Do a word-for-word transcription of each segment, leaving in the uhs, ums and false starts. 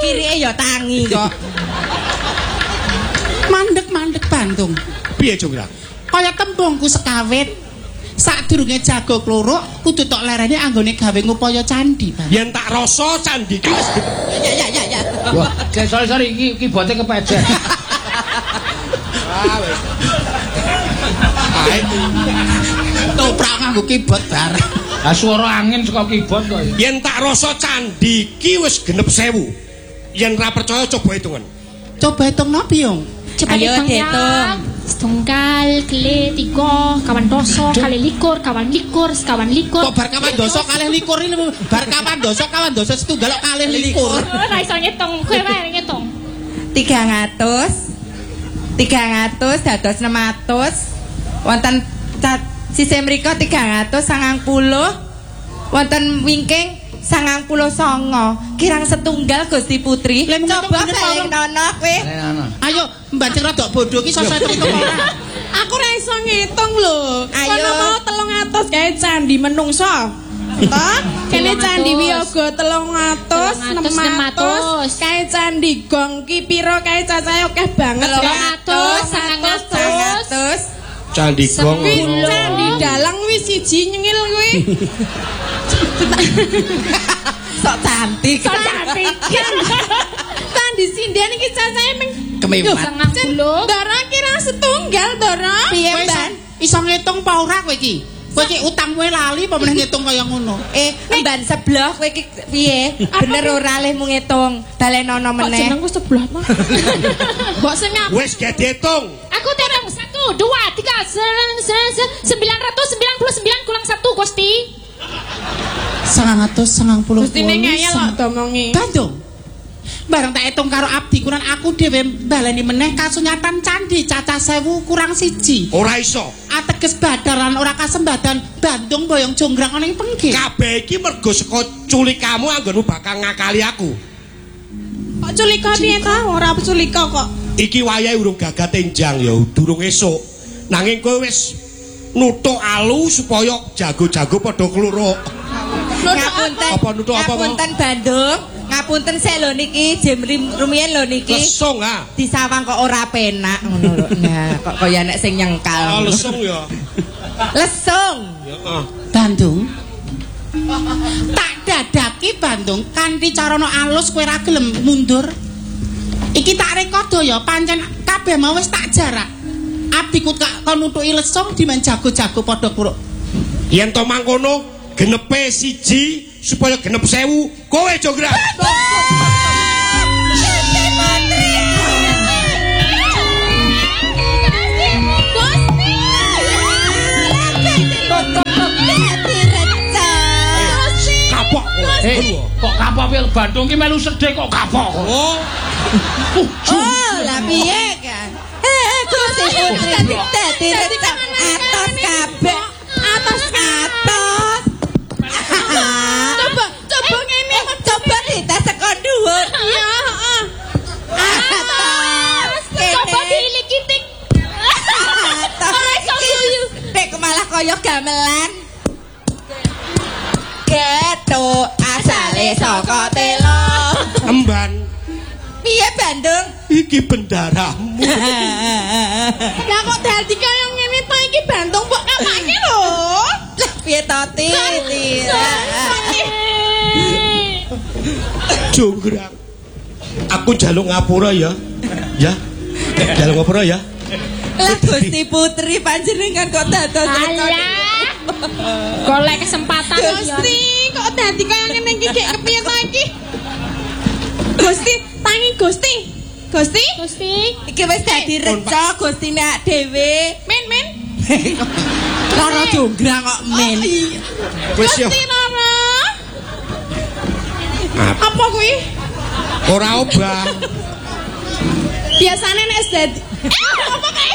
lirike ya tangi kok. Mandek-mandek Bandung. Piye Jonggrang? Kaya tembungku sekawit. Sadurunge jago kluruk kudu tok lereni anggone gawe ngupaya candhi. Yen tak rasa candhi ki wis Ya ya ya ya. Wah, sorry sorry iki iki bote kepejek. ah wis. Ae Toprak nganggo keyboard bareng. Lah swara angin saka keyboard kok. yen tak rasa candhi ki wis genep sewu. Yen ra percaya coba hitungan. Coba hitung no Biung. Coba Ayo dihitung ya. dihitung. Setunggal, kele, tiga, kawan doso, kali likur, kawan likur, sekawan likur. Kok bar kawan dosa kalih likur ini bar kawan dosa kawan dosa setunggal kok kalih likur. Ora iso ngitung, kowe wae ngitung. tiga ratus tiga ratus dados enam ratus wonten sisih mriku tiga ratus sangang puluh wonten wingking sangang puluh songo kirang setunggal Gusti Putri. Coba balik nono kowe. Ayo mbancing rada bodho ki sosok itu ora. Aku ora iso ngitung lho. Ayo. Kono mau telung atus gawe candi menungso. Toh, kene candi wiyaga telung atus, enam atus, kae candi gong ki pira kae cacahe akeh banget. telung atus, sangang atus. Candi gong. Kuwi candi dalang wis siji nyengil kuwi. Sok cantik. Sok cantik. Candi sinden iki cacahe ming Kemewat. sangang puluh. Dara kira setunggal, Dara. Piye, Kowe iso, Mbak? iso ngitung apa ora kowe iki? Kowe iki utang kowe lali apa meneh ngitung kaya ngono? Eh, mban sebelah kowe iki piye? Bener ora leh mu ngitung. Balenono Kok meneh. jenengku sebelah mah. Mbok sing ngap. Wis gak diitung. Aku terang satu, dua, tiga, sembilan ratus sembilan puluh sembilan kurang satu, Gusti. sembilan ratus sembilan puluh. Gustine ngeyel kok domongi. Bandung. Bareng tak hitung karo abdi kurang aku dhewe baleni meneh kasunyatan candi cacah sewu kurang siji. Ora iso. Ateges badaran ora kasembadan Bandung boyong jonggrang ana ing penggih. Kabeh iki mergo saka culikamu anggonmu bakal ngakali aku. Kok culika piye ta? Ora culika kok. Iki wayahe urung gagah tenjang ya durung esuk. Nanging kowe wis nutuk alu supaya jago-jago padha kluruk. Ngapunten. Apa nutuk apa, Pak? Ngapunten Bandung. Ngapunten sik lho niki jem rumiyin lho niki. Lesung ah. Disawang kok ora penak ngono lho. Nah, kok kaya nek sing nyengkal. Ah lesung ya. Lesung. Heeh. Bandung. Tak dadaki Bandung kanthi carana alus kowe ora gelem mundur. Iki tak rekodo ya pancen kabeh mau wis tak jarak. Abdiku kak kon nutuki lesung dimen jago-jago padha kuruk. Yen to mangkono genepe siji supaya genep sewu kowe Jonggrang. Kapok kowe. Eh, kok kapok piye Bandung ki melu sedhe kok kapok. Oh. Oh, lah piye kan? Eh, Gusti Putri dadi rencang atos kabeh. Atos atos. Coba, coba ngene. Coba dites saka dhuwur. Iya, heeh. Atos. Coba diilikitik. Atos. Nek malah kaya gamelan. Geto asale saka telo. Emban. Piye Bandung? Iki bendaramu. Lah kok dadi kaya ngene ta iki Bandung mbok kapake lho. Lah piye to Tira? Jonggrang. Aku jaluk ngapura ya. Ya. Jaluk ngapura ya. Lah Gusti Putri panjenengan kok dados Alah. Golek kesempatan ya. Gusti, kok dadi kaya ngene iki gek kepiye ta iki? Gusti, tangi Gusti. Gusti? Gusti. iki wis dadi reca Gustine ak dhewe. Men, men. Karo jonggrang kok men. Wis ya. Gusti Rara. Apa kuwi? Ora obah. Biasane nek dadi apa kae?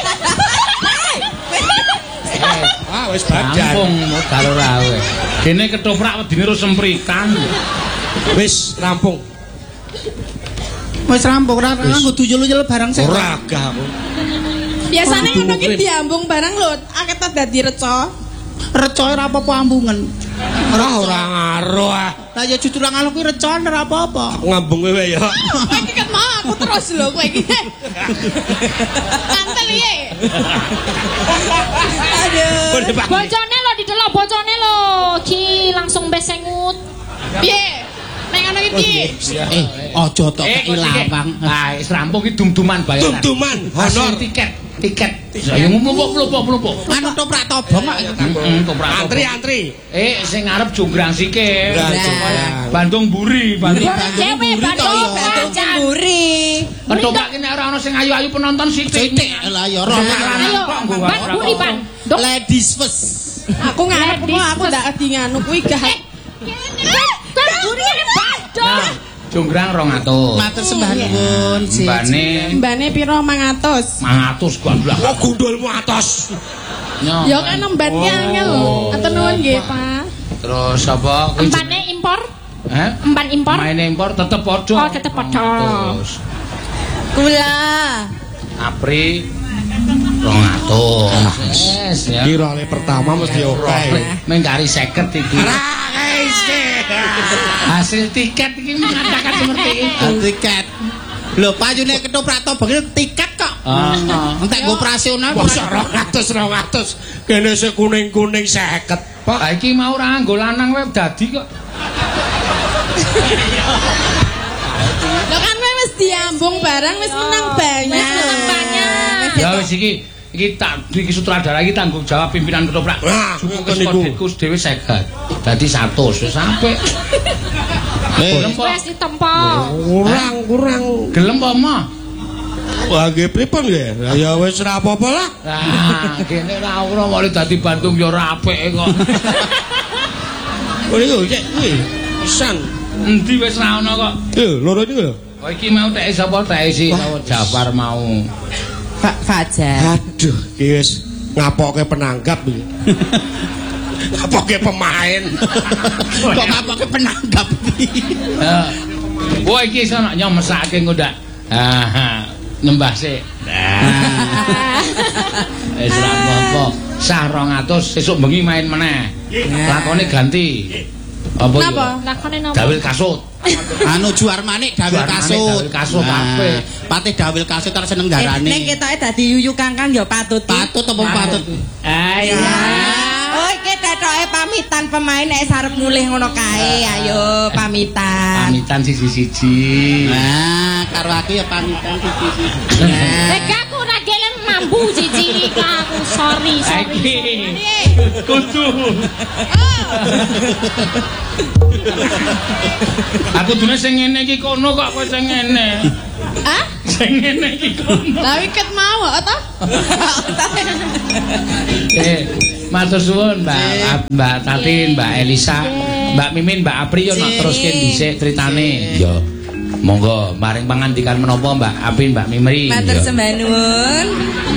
Ah wis badan. Rampung modal ora kowe. Dene ketoprak wedine ro semprikan. Wis rampung. Wis rampung ora nganggo duyul-uyul barang sik. Ora gah aku. Biasane Aduh, ngono ki Rin. diambung barang lho, akeh dadi reca. Recoe ora apa-apa ambungen. Ora ora ngaruh ah. Lah ya cucuran ngaluk kuwi recon ora apa-apa. Ngambung kowe ya. Kowe iki kan mau aku terus lho kowe iki. Kantel iki. Aduh. Bocone lo didelok bocone lo. Ki langsung besengut. Piye? Nek ngono iki. Eh, aja tok ilawang. Ah, wis rampung iki dum-duman bayaran. Dum-duman, honor tiket, tiket. Ya mlumpuk-mlumpuk-mlumpuk. Anu toprak tobong kok. Heeh, toprak. Antri-antri. Eh, sing ngarep jonggrang sike. Bandung Buri, Bandung Dewe Bandung Buri. Ketoprak ki nek ora ana sing ayu-ayu penonton sithik. Sithik lah ya ora. Ayo, Ban Buri Ban. Dok. Ladies first. Aku ngarep kok aku ndak adi nganu kuwi gah. Ban Buri Bandung. Jonggrang rong atus. Matur sembah nuwun, Cik. Mbane Mbane piro lima ratus? lima ratus gondol. Oh gundulmu atos. Ya kan mbane angel. Atur nuwun nggih, Pak. Terus apa? Empane impor. Heh? Empan impor. Maine impor tetep padha. Oh, tetep padha. Terus Gula. Apri rong atus. Wes ya. Kirane pertama mesti oke. Mengkari seket iki. Hasil tiket iki mengatakan seperti itu. Tiket. Lho, payune ketoprak tobong iki tiket kok. Ah. Entek go operasional. Mosok rong atus rong atus. Kene sing kuning-kuning seket. Pak, iki mau ora nggo lanang wae dadi kok. Lho kan kowe wis diambung barang wis menang banyak. Menang banyak. Ya wis iki iki tak iki sutradara iki tanggung jawab pimpinan ketoprak. Wah, Cukup niku. koditku dhewe seket. Dadi seratus wis sampe. Gelem po? Wes ditempo. Kurang, kurang. Gelem po, Mah? Wah, nggih pripun nggih? Ya wis ora apa-apa lah. Lah, kene ra ora mulai dadi Bandung ya ora apik kok. Oh niku cek kuwi. Pisan. Endi wis ra ono kok. Lho, loro niku lho. Oh iki mau tek sapa tek si Jafar mau. Pak Fajar. Aduh, iki wis ngapoke penanggap iki. Ngapoke pemain. Kok ngapoke penanggap iki. Heeh. Wah iki sono nyomesake engko ndak. Ah, nyembah sik. Nah. Wis ra apa-apa. Sah rong atus sesuk bengi main meneh. Lakone ganti. Apa iki? Napa? Lakone napa? Dawil kasut. Anu juar manik dawil Juar manik, kasut. dawil kasut, apik. Patih dawil kasut terus seneng Nek darane. ketoke dadi yuyu kangkang ya patut. Patut apa patut? Ayo. Oh, iki ketoke pamitan pemain nek sarep mulih ngono kae. Ayo pamitan. Pamitan siji-siji. Nah, karo aku ya pamitan siji-siji. Nek aku ora gelem mambu jiji aku sorry sorry. Iki. Kudu. Aku dune sing ngene iki kono kok kowe sing ngene. Hah? Sing ngene iki kono. Lah wiket mau to? Eh, matur suwun Mbak Mbak Tatin, Mbak Elisa, Mbak Mimin, Mbak Apri yo nak teruske dhisik critane. Yo. Monggo maring pangandikan menapa Mbak Apin, Mbak Mimri. Matur sembah nuwun.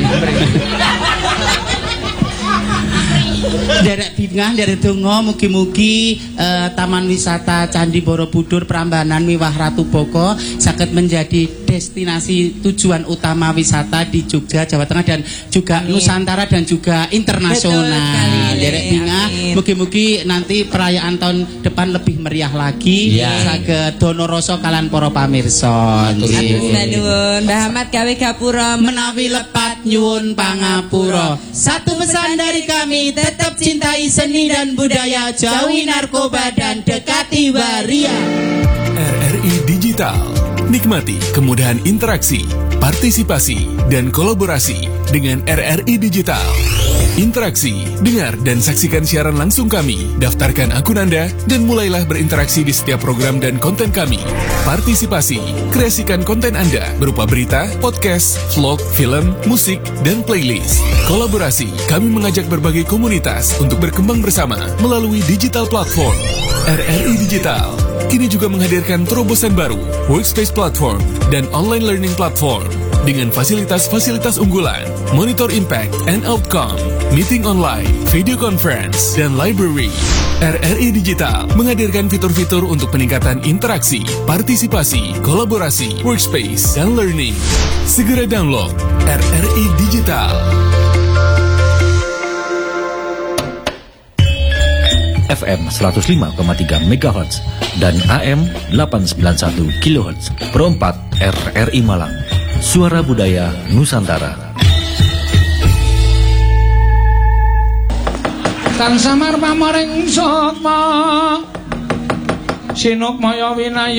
Derek bingah, derek donga, mugi-mugi eh, Taman Wisata Candi Borobudur Prambanan Miwah Ratu Boko saged menjadi destinasi tujuan utama wisata di Jogja, Jawa Tengah dan juga Amin. Nusantara dan juga internasional. Betul sekali. Derek bingah, Amin. mugi-mugi nanti perayaan tahun depan lebih meriah lagi. Iya. Saged Donoroso kalan para pamirsa. Matur sembah nuwun. Mbah Ahmad gawe gapura Menawi lepat nyuwun pangapura. Satu pesan dari kami, tetap cintai seni dan budaya, jauhi narkoba dan dekati waria. R R I Digital. Nikmati kemudahan interaksi, partisipasi, dan kolaborasi dengan R R I Digital. Interaksi, dengar dan saksikan siaran langsung kami, daftarkan akun Anda, dan mulailah berinteraksi di setiap program dan konten kami. Partisipasi, kreasikan konten Anda berupa berita, podcast, vlog, film, musik, dan playlist. Kolaborasi, kami mengajak berbagai komunitas untuk berkembang bersama melalui digital platform. R R I Digital kini juga menghadirkan terobosan baru, workspace platform, dan online learning platform dengan fasilitas-fasilitas unggulan, monitor impact and outcome, meeting online, video conference, dan library. R R I Digital menghadirkan fitur-fitur untuk peningkatan interaksi, partisipasi, kolaborasi, workspace, dan learning. Segera download R R I Digital. F M seratus lima koma tiga megahertz dan A M delapan sembilan satu kilohertz. Perempat R R I Malang, Suara Budaya Nusantara. Tan samar pamaring sukma Sinuk maya winaya